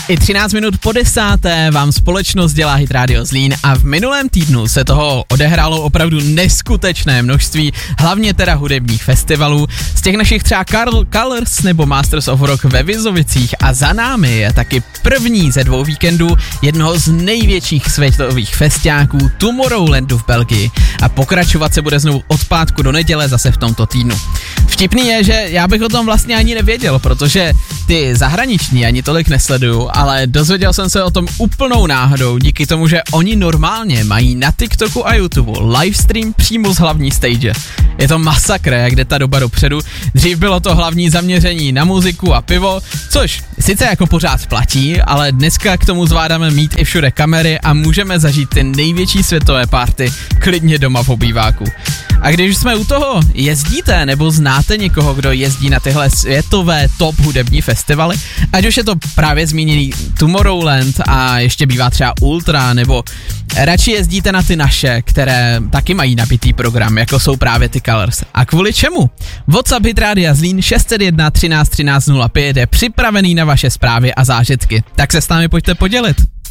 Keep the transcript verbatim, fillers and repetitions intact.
I třináct minut po desáté vám společnost dělá Hit Radio Zlín a v minulém týdnu se toho odehrálo opravdu neskutečné množství, hlavně teda hudebních festivalů. Z těch našich třeba Carl Colors nebo Masters of Rock ve Vizovicích a za námi je taky první ze dvou víkendů jednoho z největších světových festiáků Tomorrowlandu v Belgii a pokračovat se bude znovu od pátku do neděle zase v tomto týdnu. Vtipný je, že já bych o tom vlastně ani nevěděl, protože ty zahraniční ani tolik nesleduju, ale dozvěděl jsem se o tom úplnou náhodou díky tomu, že oni normálně mají na TikToku a YouTube livestream přímo z hlavní stage. Je to masakr, jak jde ta doba dopředu. Dřív bylo to hlavní zaměření na muziku a pivo, což sice jako pořád platí, ale dneska k tomu zvládáme mít i všude kamery a můžeme zažít ty největší světové party klidně doma v obýváku. A když jsme u toho, jezdíte nebo znáte někoho, kdo jezdí na tyhle světové top hudební festivaly, ať už je to právě zmíněný Tomorrowland a ještě bývá třeba Ultra, nebo radši jezdíte na ty naše, které taky mají nabitý program, jako jsou právě ty Colors. A kvůli čemu? WhatsApp Hit Radia Zlín šest set jedna třináct třináct nula pět je připravený na vaše zprávy a zážitky. Tak se s námi pojďte podělit.